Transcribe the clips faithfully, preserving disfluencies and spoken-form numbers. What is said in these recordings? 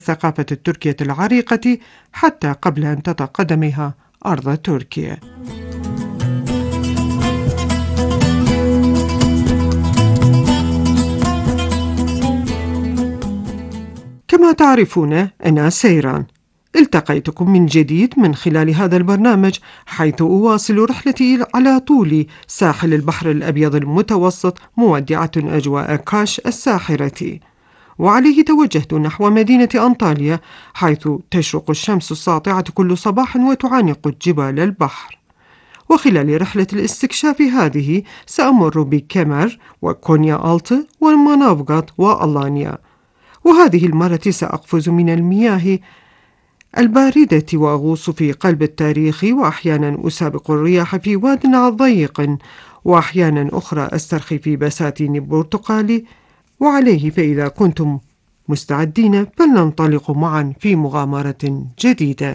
الثقافة التركية العريقة حتى قبل أن تضع قدمها أرض تركيا. كما تعرفون أنا سيران، التقيتكم من جديد من خلال هذا البرنامج، حيث أواصل رحلتي على طول ساحل البحر الأبيض المتوسط مودعة أجواء كاش الساحرة، وعليه توجهت نحو مدينة أنطاليا، حيث تشرق الشمس الساطعة كل صباح وتعانق جبال البحر. وخلال رحلة الاستكشاف هذه سأمر بكمر وكونيا ألت ومنافغات وألانيا، وهذه المرة سأقفز من المياه الباردة وأغوص في قلب التاريخ، وأحيانا أسابق الرياح في واد ضيق، وأحيانا أخرى أسترخي في بساتين برتقالي. وعليه فإذا كنتم مستعدين فلننطلق معا في مغامرة جديدة.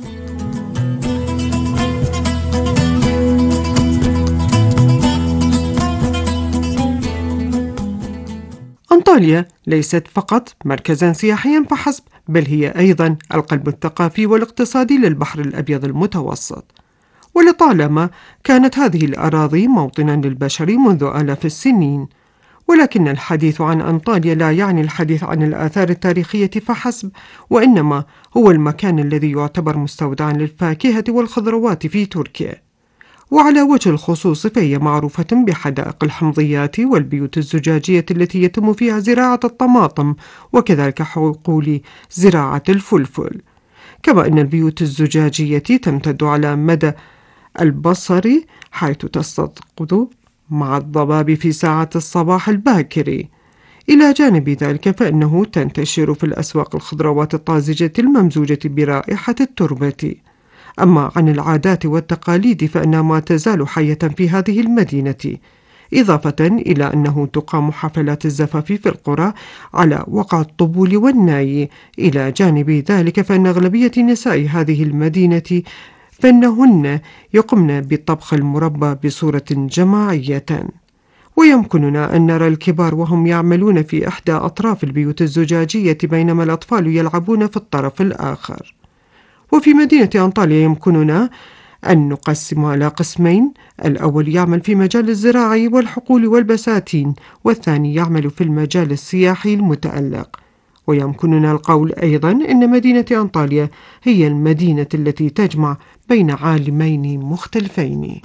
أنطاليا ليست فقط مركزا سياحيا فحسب، بل هي أيضا القلب الثقافي والاقتصادي للبحر الأبيض المتوسط. ولطالما كانت هذه الأراضي موطنا للبشر منذ آلاف السنين، ولكن الحديث عن أنطاليا لا يعني الحديث عن الآثار التاريخية فحسب، وإنما هو المكان الذي يعتبر مستودعا للفاكهة والخضروات في تركيا. وعلى وجه الخصوص فهي معروفة بحدائق الحمضيات والبيوت الزجاجية التي يتم فيها زراعة الطماطم، وكذلك حقول زراعة الفلفل. كما أن البيوت الزجاجية تمتد على مدى البصر، حيث تستيقظ مع الضباب في ساعة الصباح الباكر. إلى جانب ذلك فإنه تنتشر في الأسواق الخضروات الطازجة الممزوجة برائحة التربة. أما عن العادات والتقاليد فإنها ما تزال حية في هذه المدينة، إضافة إلى أنه تقام حفلات الزفاف في القرى على وقع الطبول والناي. إلى جانب ذلك فإن أغلبية نساء هذه المدينة فإنهن يقمن بالطبخ المربى بصورة جماعية. ويمكننا أن نرى الكبار وهم يعملون في إحدى أطراف البيوت الزجاجية، بينما الأطفال يلعبون في الطرف الآخر. وفي مدينة أنطاليا يمكننا أن نقسم على قسمين: الأول يعمل في مجال الزراعة والحقول والبساتين، والثاني يعمل في المجال السياحي المتألق. ويمكننا القول أيضا أن مدينة أنطاليا هي المدينة التي تجمع بين عالمين مختلفين.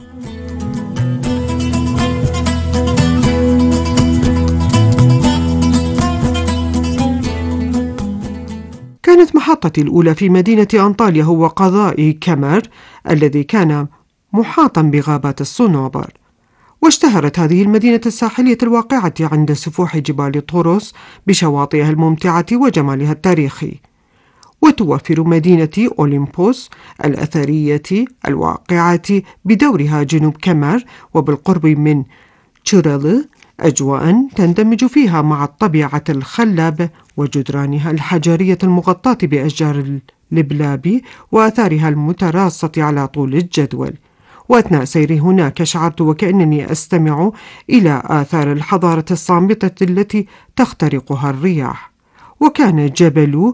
كانت محطتي الأولى في مدينة أنطاليا هو قضاء كمر الذي كان محاطا بغابات الصنوبر. واشتهرت هذه المدينة الساحلية الواقعة عند سفوح جبال طوروس بشواطئها الممتعة وجمالها التاريخي. وتوفر مدينة أوليمبوس الأثرية الواقعة بدورها جنوب كمر وبالقرب من تشوريل أجواء تندمج فيها مع الطبيعة الخلابة وجدرانها الحجرية المغطاة بأشجار اللبلاب وآثارها المتراصة على طول الجدول. وأثناء سيري هناك شعرت وكأنني أستمع إلى آثار الحضارة الصامتة التي تخترقها الرياح. وكان جبل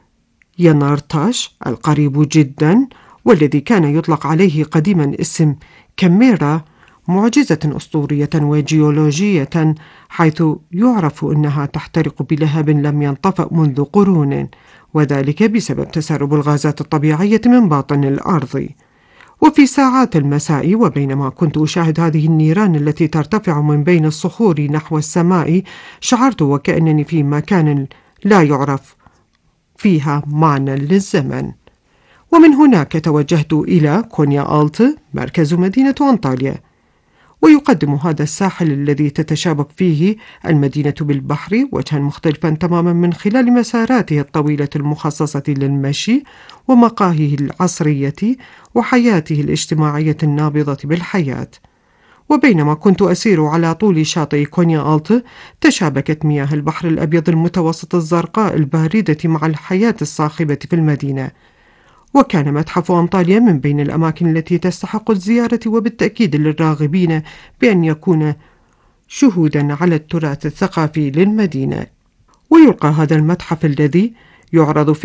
ينارتاش القريب جدا، والذي كان يطلق عليه قديما اسم كاميرا، معجزة أسطورية وجيولوجية، حيث يعرف أنها تحترق بلهب لم ينطفأ منذ قرون، وذلك بسبب تسرب الغازات الطبيعية من باطن الأرض. وفي ساعات المساء وبينما كنت أشاهد هذه النيران التي ترتفع من بين الصخور نحو السماء، شعرت وكأنني في مكان لا يعرف فيها معنى للزمن. ومن هناك توجهت إلى كونيا ألت مركز مدينة أنطاليا. ويقدم هذا الساحل الذي تتشابك فيه المدينة بالبحر وجها مختلفا تماما من خلال مساراته الطويلة المخصصة للمشي ومقاهيه العصرية وحياته الاجتماعية النابضة بالحياة. وبينما كنت أسير على طول شاطئ كونيا ألت تشابكت مياه البحر الأبيض المتوسط الزرقاء الباردة مع الحياة الصاخبة في المدينة. وكان متحف أنطاليا من بين الأماكن التي تستحق الزيارة، وبالتأكيد للراغبين بأن يكون شهودا على التراث الثقافي للمدينة. ويلقى هذا المتحف الذي يعرض